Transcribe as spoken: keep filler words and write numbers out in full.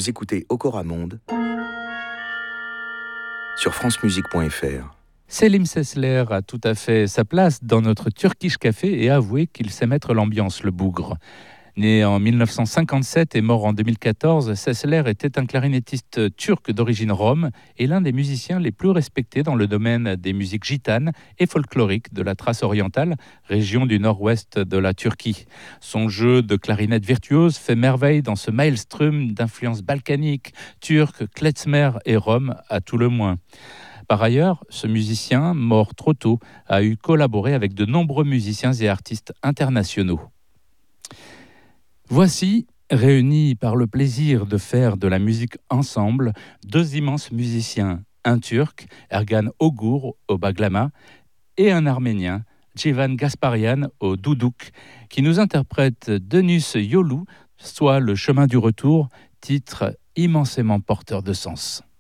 Vous écoutez Okora Monde sur francemusique point f r. Selim Sesler a tout à fait sa place dans notre Turkish Café et a avoué qu'il sait mettre l'ambiance, le bougre. Né en mille neuf cent cinquante-sept et mort en deux mille quatorze, Sesler était un clarinettiste turc d'origine rome et l'un des musiciens les plus respectés dans le domaine des musiques gitanes et folkloriques de la Thrace orientale, région du nord-ouest de la Turquie. Son jeu de clarinette virtuose fait merveille dans ce maelstrom d'influences balkaniques, turques, klezmer et roms à tout le moins. Par ailleurs, ce musicien, mort trop tôt, a eu collaboré avec de nombreux musiciens et artistes internationaux. Voici, réunis par le plaisir de faire de la musique ensemble, deux immenses musiciens, un Turc, Ergan Ogur au baglama, et un Arménien, Civan Gasparian au doudouk, qui nous interprètent Dönüş Yolu, soit Le chemin du retour, titre immensément porteur de sens.